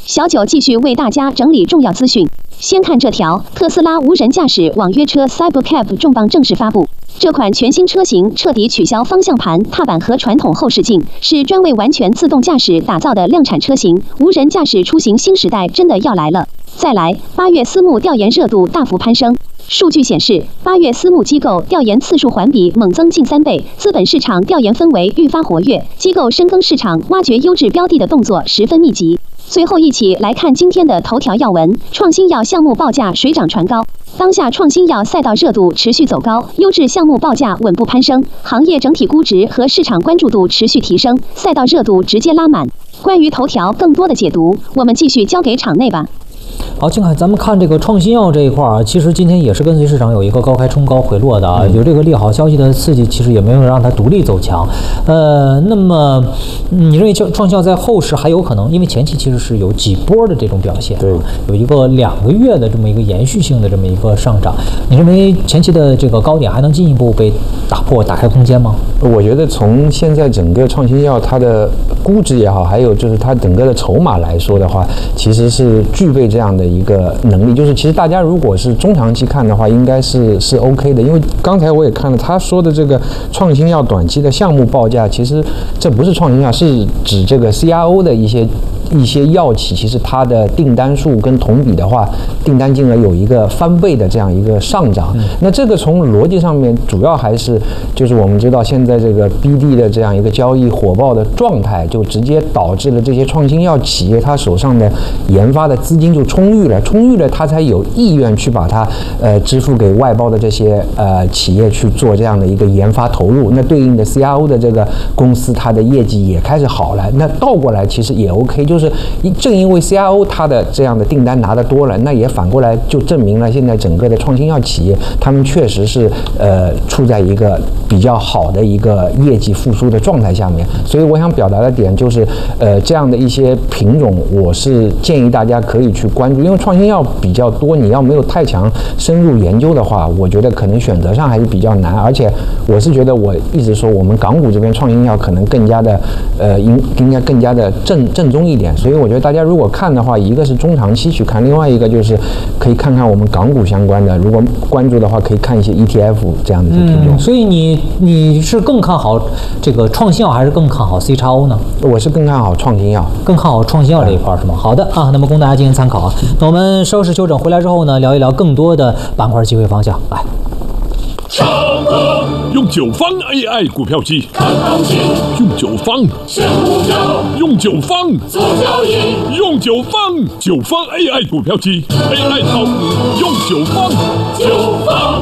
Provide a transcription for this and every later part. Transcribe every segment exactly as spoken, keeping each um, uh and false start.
小九继续为大家整理重要资讯。先看这条，特斯拉无人驾驶网约车 Cybercab 重磅正式发布。这款全新车型彻底取消方向盘、踏板和传统后视镜，是专为完全自动驾驶打造的量产车型。无人驾驶出行新时代真的要来了！再来，八月私募调研热度大幅攀升。数据显示，八月私募机构调研次数环比猛增近三倍，资本市场调研氛围愈发活跃，机构深耕市场、挖掘优质标的的动作十分密集。最后一起来看今天的头条要闻：创新药项目报价水涨船高。当下创新药赛道热度持续走高，优质项目报价稳步攀升，行业整体估值和市场关注度持续提升，赛道热度直接拉满。关于头条更多的解读，我们继续交给场内吧。 好，静海，咱们看这个创新药这一块啊，其实今天也是跟随市场有一个高开冲高回落的啊，有这个利好消息的刺激，其实也没有让它独立走强。呃，那么你认为创新药在后市还有可能？因为前期其实是有几波的这种表现， 对， 有一个两个月的这么一个延续性的这么一个上涨。你认为前期的这个高点还能进一步被打破、打开空间吗？ 我觉得从现在整个创新药它的估值也好，还有就是它整个的筹码来说的话，其实是具备这样的一个能力，就是其实大家如果是中长期看的话，应该是是 OK 的。因为刚才我也看了他说的这个创新药短期的项目报价，其实这不是创新药，是指这个 C R O 的一些一些药企，其实它的订单数跟同比的话，订单金额有一个翻倍的这样一个上涨。嗯、那这个从逻辑上面，主要还是就是我们知道现在这个 B D 的这样一个交易火爆的状态，就直接导致了这些创新药企业它手上的研发的资金就充裕了，充裕了，它才有意愿去把它呃支付给外包的这些呃企业去做这样的一个研发投入。那对应的 C R O 的这个公司，它的业绩也开始好了。那倒过来其实也 OK， 就是正因为 C R O 它的这样的订单拿得多了，那也反过来就证明了现在整个的创新药企业，他们确实是呃处在一个比较好的一个业绩复苏的状态下面。所以我想表达的点就是，呃这样的一些品种，我是建议大家可以去关注，因为创新药比较多，你要没有太强深入研究的话，我觉得可能选择上还是比较难。而且我是觉得，我一直说我们港股这边创新药可能更加的呃应应该更加的正正宗一点。所以我觉得大家如果看的话，一个是中长期去看，另外一个就是可以看看我们港股相关的，如果关注的话，可以看一些 E T F 这样的一些品种。 嗯、所以你你是更看好这个创新药，还是更看好 C X O 呢？ 我是更看好创新药， 更看好创新药这一块是吗？好的啊，那么供大家进行参考啊。那我们稍事休整，回来之后呢，聊一聊更多的板块机会方向。来， 用九方 A I 股票机看行情，用九方选股票，用九方做交易，用九方九方 A I 股票机 A I 炒股用九方九方。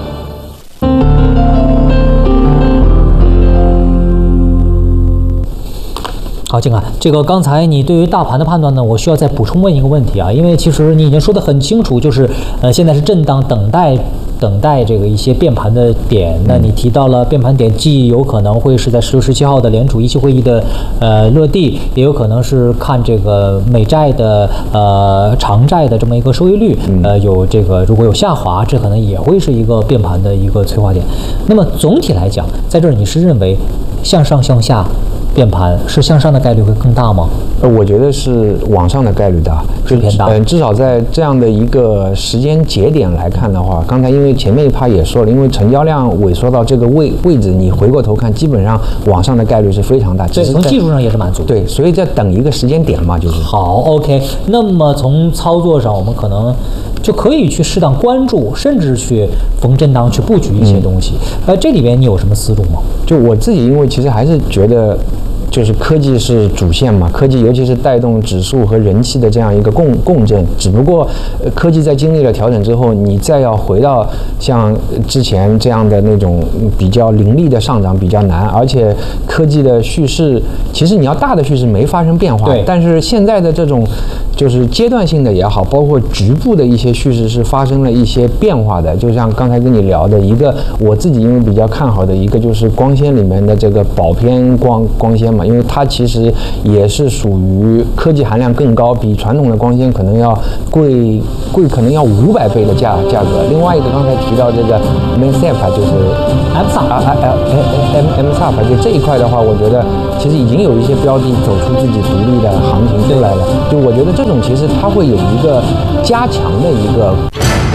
好，静海，这个刚才你对于大盘的判断呢，我需要再补充问一个问题啊，因为其实你已经说得很清楚，就是呃现在是震荡等待等待这个一些变盘的点。那你提到了变盘点，既有可能会是在十六、十七号的联储议息会议的呃落地，也有可能是看这个美债的呃长债的这么一个收益率，呃有这个如果有下滑，这可能也会是一个变盘的一个催化点。那么总体来讲，在这儿你是认为向上向下变盘是向上的概率会更大吗？ 呃，我觉得是往上的概率大， 是偏大。 嗯，至少在这样的一个时间节点来看的话，刚才因为前面一趴也说了，因为成交量萎缩到这个位位置，你回过头看，基本上往上的概率是非常大。 对，从技术上也是满足。 对，所以在等一个时间点嘛，就是。 好 ，OK。那么从操作上，我们可能就可以去适当关注，甚至去逢震荡去布局一些东西。嗯、呃，这里边你有什么思路吗？ 就我自己，因为其实还是觉得。就是科技是主线嘛，科技尤其是带动指数和人气的这样一个共共振。只不过，呃，科技在经历了调整之后，你再要回到像之前这样的那种比较凌厉的上涨比较难。而且科技的叙事，其实你要大的叙事没发生变化， 对。 但是现在的这种就是阶段性的也好，包括局部的一些叙事是发生了一些变化的。就像刚才跟你聊的一个，我自己因为比较看好的一个就是光纤里面的这个宝偏光光纤嘛。因为它其实也是属于科技含量更高，比传统的光纤可能要贵贵可能要五百倍的价价格。另外一个刚才提到这个 M S F 就是 M S A P 啊啊 M M S A P 就这一块的话，我觉得其实已经有一些标的走出自己独立的行情出来了。就我觉得这这种其实它会有一个加强的一个。